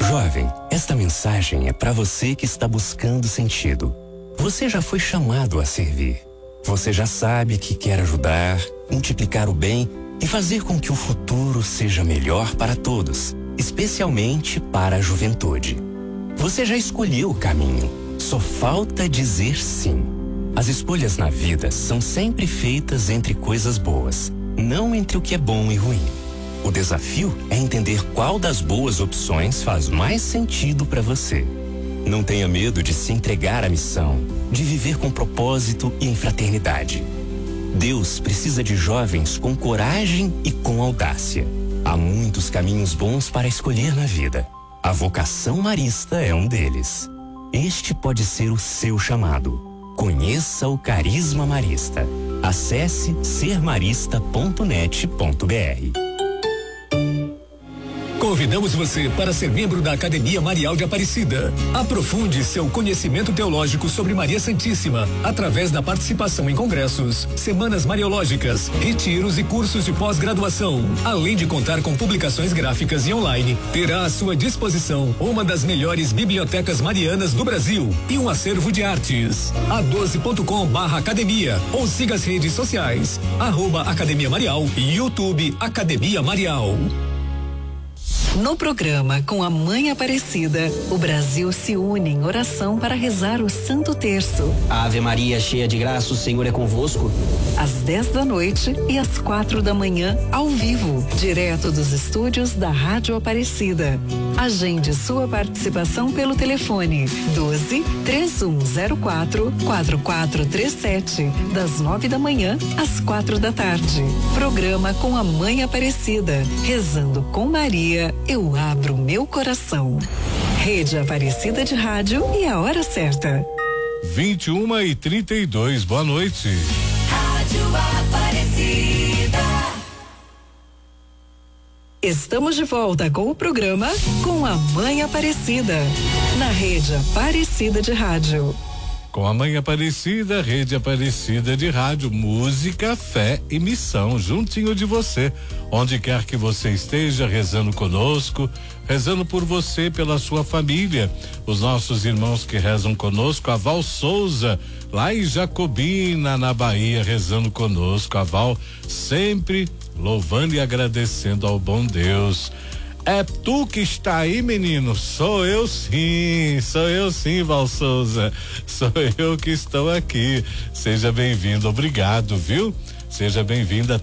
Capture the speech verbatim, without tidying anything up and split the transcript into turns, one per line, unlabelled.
Jovem, esta mensagem é para você que está buscando sentido. Você já foi chamado a servir. Você já sabe que quer ajudar, multiplicar o bem e fazer com que o futuro seja melhor para todos, especialmente para a juventude. Você já escolheu o caminho, só falta dizer sim. As escolhas na vida são sempre feitas entre coisas boas, não entre o que é bom e ruim. O desafio é entender qual das boas opções faz mais sentido para você. Não tenha medo de se entregar à missão, de viver com propósito e em fraternidade. Deus precisa de jovens com coragem e com audácia. Há muitos caminhos bons para escolher na vida. A vocação marista é um deles. Este pode ser o seu chamado. Conheça o Carisma Marista. Acesse ser marista ponto net ponto br.
Convidamos você para ser membro da Academia Marial de Aparecida. Aprofunde seu conhecimento teológico sobre Maria Santíssima através da participação em congressos, semanas mariológicas, retiros e cursos de pós-graduação. Além de contar com publicações gráficas e online, terá à sua disposição uma das melhores bibliotecas marianas do Brasil e um acervo de artes. a doze ponto com barra academia ou siga as redes sociais, arroba Academia Marial e YouTube Academia Marial.
No programa Com a Mãe Aparecida, o Brasil se une em oração para rezar o Santo Terço.
Ave Maria, cheia de graça, o Senhor é convosco.
Às dez da noite e às quatro da manhã, ao vivo, direto dos estúdios da Rádio Aparecida. Agende sua participação pelo telefone doze, três um zero quatro, quatro quatro três sete, das nove da manhã às quatro da tarde. Programa Com a Mãe Aparecida, rezando com Maria. Eu abro meu coração. Rede Aparecida de Rádio e a hora certa.
vinte e uma e trinta e dois, boa noite.
Rádio Aparecida. Estamos de volta com o programa Com a Mãe Aparecida, na Rede Aparecida de Rádio.
Com a Mãe Aparecida, Rede Aparecida de Rádio, música, fé e missão, juntinho de você, onde quer que você esteja, rezando conosco, rezando por você, pela sua família, os nossos irmãos que rezam conosco, a Val Souza, lá em Jacobina, na Bahia, rezando conosco, a Val sempre louvando e agradecendo ao bom Deus. É tu que está aí, menino? Sou eu sim, sou eu sim, Val Souza. Sou eu que estou aqui. Seja bem-vindo, obrigado, viu? Seja bem-vinda